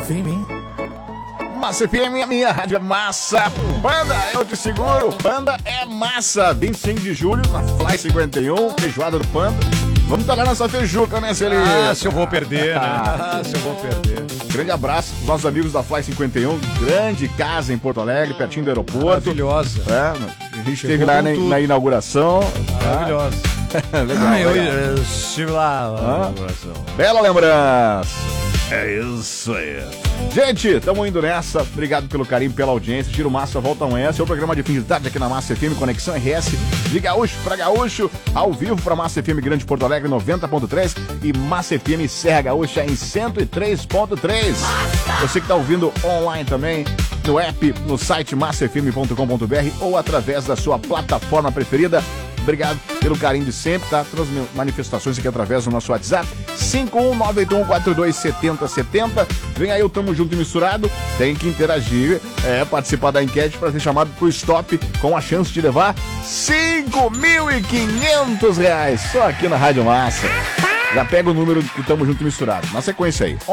FM, hein? Massa FM, a minha rádio é massa. Banda, eu te seguro. Banda é massa. 25 de julho, na Fly 51, feijoada do Panda. Vamos estar lá nessa feijuca, né, Celino? Se eu vou perder, né? Se eu vou perder. Grande abraço aos nossos amigos da Fly 51. Grande casa em Porto Alegre, pertinho do aeroporto. Maravilhosa. A gente esteve lá na inauguração. Maravilhosa. Legal, eu estive lá na inauguração. Bela lembrança. É isso aí. Gente, tamo indo nessa. Obrigado pelo carinho, pela audiência. Giro Massa volta amanhã. Seu programa de fim de tarde aqui na Massa FM, Conexão RS. De gaúcho pra gaúcho, ao vivo pra Massa FM Grande Porto Alegre 90.3 e Massa FM Serra Gaúcha em 103.3. Você que tá ouvindo online também, no app, no site massafm.com.br ou através da sua plataforma preferida. Obrigado pelo carinho de sempre, tá? Todas as manifestações aqui através do nosso WhatsApp, 51981427070. Vem aí o Tamo Junto e Misturado, tem que interagir, participar da enquete para ser chamado pro stop com a chance de levar R$5.500 só aqui na Rádio Massa. Já pega o número do Tamo Junto e Misturado. Na sequência aí,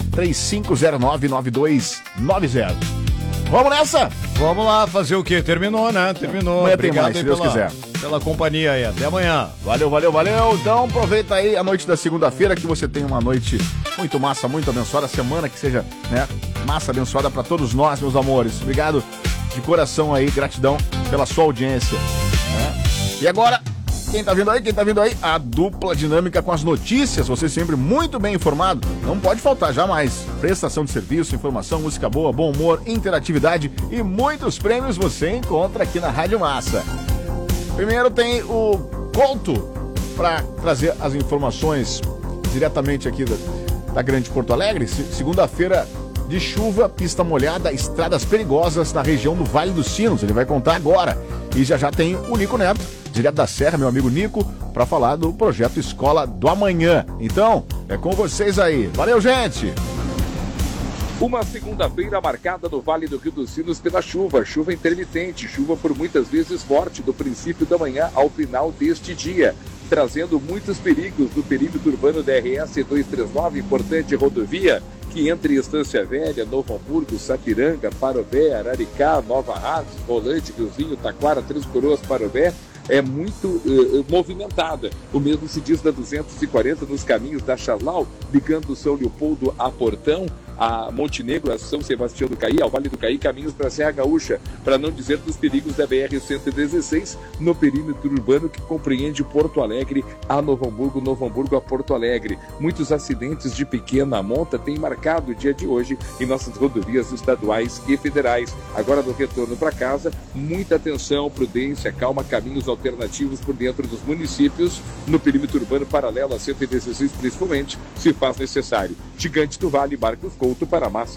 11-3509-9290. Vamos nessa? Vamos lá, fazer o quê? Terminou, né? Terminou. Amanhã Obrigado tem mais, se Deus quiser. Pela companhia aí. Até amanhã. Valeu. Então aproveita aí a noite da segunda-feira, que você tem uma noite muito massa, muito abençoada. Semana que seja, né, massa, abençoada pra todos nós, meus amores. Obrigado de coração aí, gratidão pela sua audiência. Né? E agora, quem tá vindo aí? A dupla dinâmica com as notícias, você sempre muito bem informado. Não pode faltar, jamais. Prestação de serviço, informação, música boa, bom humor, interatividade e muitos prêmios você encontra aqui na Rádio Massa. Primeiro tem o Couto para trazer as informações diretamente aqui da Grande Porto Alegre. Segunda-feira de chuva, pista molhada, estradas perigosas na região do Vale dos Sinos. Ele vai contar agora. E já tem o Nico Neto, direto da Serra, meu amigo Nico, para falar do projeto Escola do Amanhã. Então, é com vocês aí. Valeu, gente! Uma segunda-feira marcada no Vale do Rio dos Sinos pela chuva intermitente, chuva por muitas vezes forte, do princípio da manhã ao final deste dia, trazendo muitos perigos no perímetro urbano da RS 239, importante rodovia, que entre Estância Velha, Novo Hamburgo, Sapiranga, Parobé, Araricá, Nova Hartz, Rolante, Riozinho, Taquara, Três Coroas, Parobé, é muito movimentada. O mesmo se diz da 240 nos caminhos da Charlau, ligando São Leopoldo a Portão, a Montenegro, a São Sebastião do Caí, ao Vale do Caí, caminhos para a Serra Gaúcha, para não dizer dos perigos da BR-116 no perímetro urbano que compreende Porto Alegre a Novo Hamburgo a Porto Alegre. Muitos acidentes de pequena monta têm marcado o dia de hoje em nossas rodovias estaduais e federais. Agora, no retorno para casa, muita atenção, prudência, calma, caminhos alternativos por dentro dos municípios, no perímetro urbano paralelo a 116 principalmente, se faz necessário. Gigante do Vale, Marcos Couto para a Massa